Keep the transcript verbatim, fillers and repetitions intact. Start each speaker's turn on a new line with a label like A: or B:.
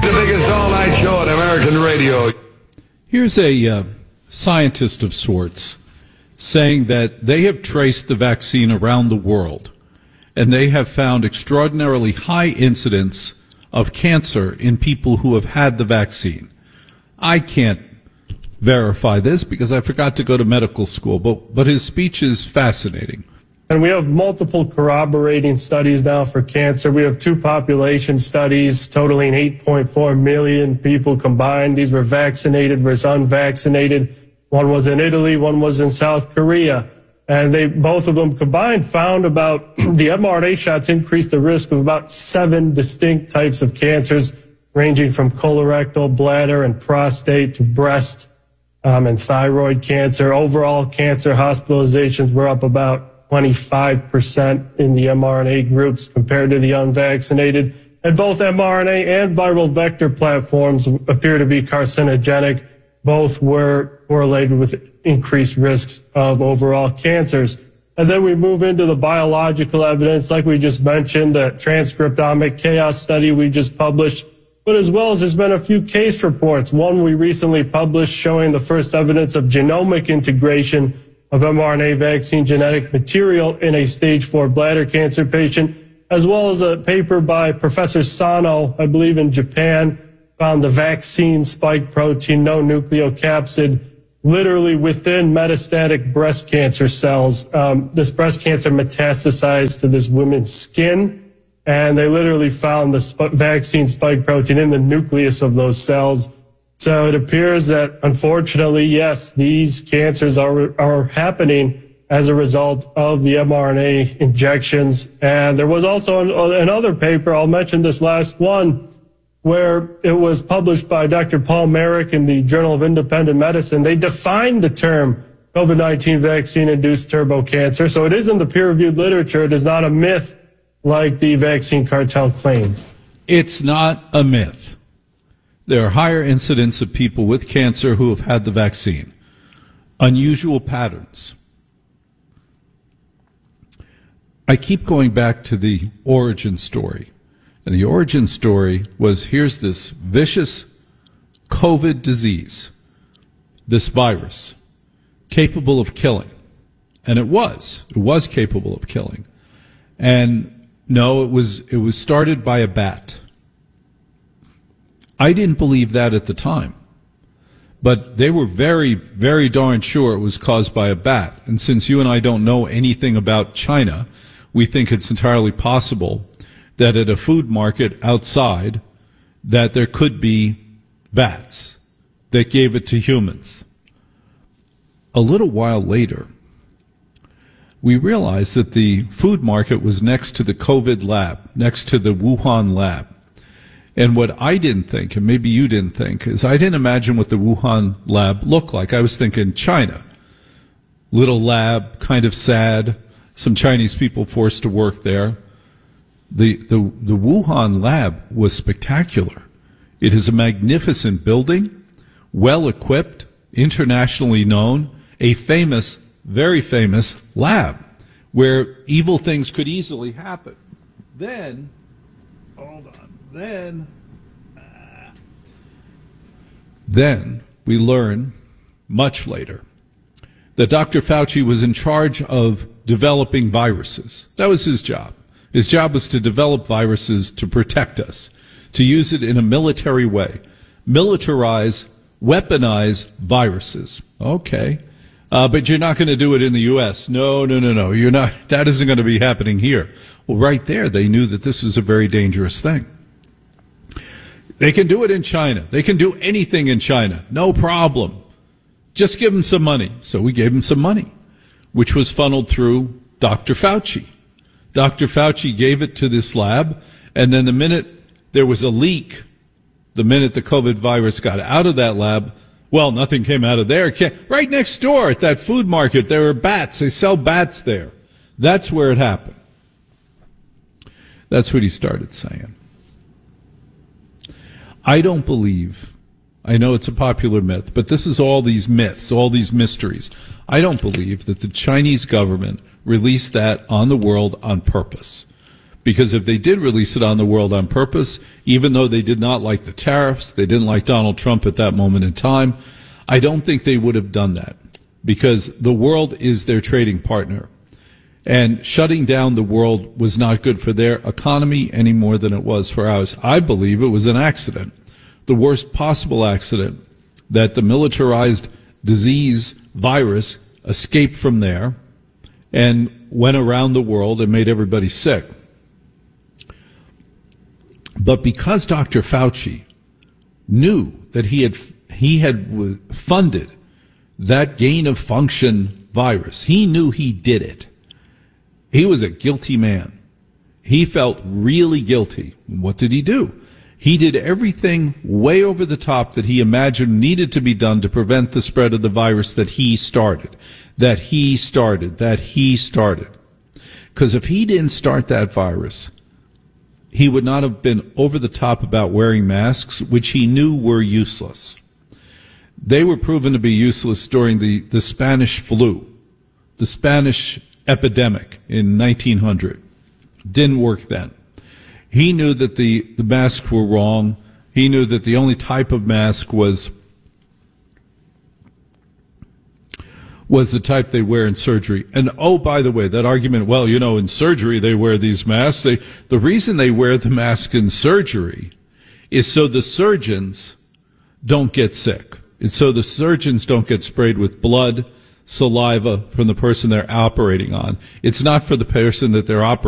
A: The biggest all-night show on American radio.
B: Here's a uh, scientist of sorts saying that they have traced the vaccine around the world, and they have found extraordinarily high incidence of cancer in people who have had the vaccine. I can't verify this because I forgot to go to medical school, but, but his speech is fascinating.
C: And we have multiple corroborating studies now for cancer. We have two population studies totaling eight point four million people combined. These were vaccinated versus unvaccinated. One was in Italy, one was in South Korea. And they, both of them combined, found about the mRNA shots increased the risk of about seven distinct types of cancers, ranging from colorectal, bladder, and prostate to breast um, and thyroid cancer. Overall cancer hospitalizations were up about twenty-five percent in the mRNA groups compared to the unvaccinated. And both mRNA and viral vector platforms appear to be carcinogenic. Both were correlated with increased risks of overall cancers. And then we move into the biological evidence, like we just mentioned, the transcriptomic chaos study we just published, but as well as there's been a few case reports. One we recently published showing the first evidence of genomic integration of mRNA vaccine genetic material in a stage four bladder cancer patient, as well as a paper by Professor Sano, I believe in Japan, found the vaccine spike protein, no nucleocapsid, literally within metastatic breast cancer cells. Um, this breast cancer metastasized to this woman's skin, and they literally found the sp- vaccine spike protein in the nucleus of those cells. So it appears that, unfortunately, yes, these cancers are are happening as a result of the mRNA injections. And there was also an, another paper, I'll mention this last one, where it was published by Doctor Paul Marik in the Journal of Independent Medicine. They defined the term COVID nineteen vaccine-induced turbo cancer. So it is in the peer-reviewed literature. It is not a myth like the vaccine cartel claims.
B: It's not a myth. There are higher incidents of people with cancer who have had the vaccine. Unusual patterns. I keep going back to the origin story. And the origin story was, here's this vicious COVID disease, this virus, capable of killing. And it was. It was capable of killing. And no, it was, it was started by a bat. I didn't believe that at the time. But they were very, very darn sure it was caused by a bat. And since you and I don't know anything about China, we think it's entirely possible that at a food market outside, that there could be bats that gave it to humans. A little while later, we realized that the food market was next to the COVID lab, next to the Wuhan lab. And what I didn't think, and maybe you didn't think, is I didn't imagine what the Wuhan lab looked like. I was thinking China. Little lab, kind of sad, some Chinese people forced to work there. The, the, the Wuhan lab was spectacular. It is a magnificent building, well equipped, internationally known, a famous, very famous lab where evil things could easily happen. Then, hold on, then, uh, then we learn much later that Doctor Fauci was in charge of developing viruses. That was his job. His job was to develop viruses to protect us, to use it in a military way, militarize, weaponize viruses. Okay. Uh, but you're not going to do it in the U S. No, no, no, no. You're not. That isn't going to be happening here. Well, right there, they knew that this was a very dangerous thing. They can do it in China. They can do anything in China. No problem. Just give them some money. So we gave them some money, which was funneled through Doctor Fauci. Doctor Fauci gave it to this lab, and then the minute there was a leak, the minute the COVID virus got out of that lab, well, nothing came out of there. Right next door at that food market, there are bats. They sell bats there. That's where it happened. That's what he started saying. I don't believe, I know it's a popular myth, but this is all these myths, all these mysteries. I don't believe that the Chinese government released that on the world on purpose. Because if they did release it on the world on purpose, even though they did not like the tariffs, they didn't like Donald Trump at that moment in time, I don't think they would have done that, because the world is their trading partner. And shutting down the world was not good for their economy any more than it was for ours. I believe it was an accident, the worst possible accident, that the militarized disease virus escaped from there and went around the world and made everybody sick. But because Doctor Fauci knew that he had he had funded that gain of function virus, he knew he did it. He was a guilty man. He felt really guilty. What did he do? He did everything way over the top that he imagined needed to be done to prevent the spread of the virus that he started, that he started, that he started. Because if he didn't start that virus, he would not have been over the top about wearing masks, which he knew were useless. They were proven to be useless during the, the Spanish flu, the Spanish epidemic in nineteen hundred. Didn't work then. He knew that the, the masks were wrong. He knew that the only type of mask was was the type they wear in surgery. And oh, by the way, that argument, well, you know, in surgery they wear these masks. They, the reason they wear the mask in surgery is so the surgeons don't get sick. It's so the surgeons don't get sprayed with blood, saliva from the person they're operating on. It's not for the person that they're operating